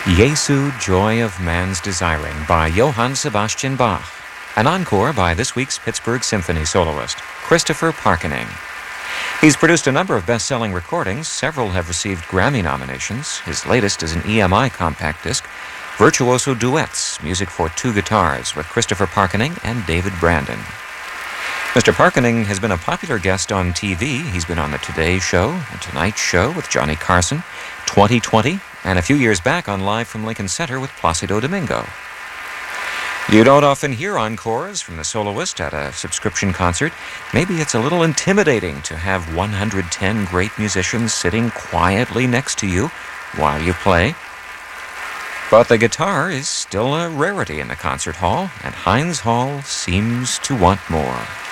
Jesu, Joy of Man's Desiring by Johann Sebastian Bach. An encore by this week's Pittsburgh Symphony soloist, Christopher Parkening. He's produced a number of best-selling recordings. Several have received Grammy nominations. His latest is an EMI compact disc, Virtuoso Duets, music for two guitars, with Christopher Parkening and David Brandon. Mr. Parkening has been a popular guest on TV. He's been on The Today Show, The Tonight Show with Johnny Carson, 2020, and a few years back on Live from Lincoln Center with Placido Domingo. You don't often hear encores from the soloist at a subscription concert. Maybe it's a little intimidating to have 110 great musicians sitting quietly next to you while you play. But the guitar is still a rarity in the concert hall, and Heinz Hall seems to want more.